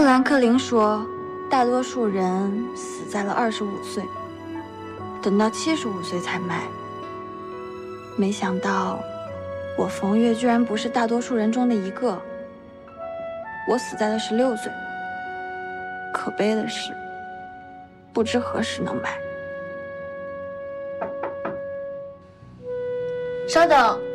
富兰克林说，大多数人死在了25岁，等到75岁才卖。没想到，我冯月居然不是大多数人中的一个。我死在了16岁。可悲的是，不知何时能卖。 稍等。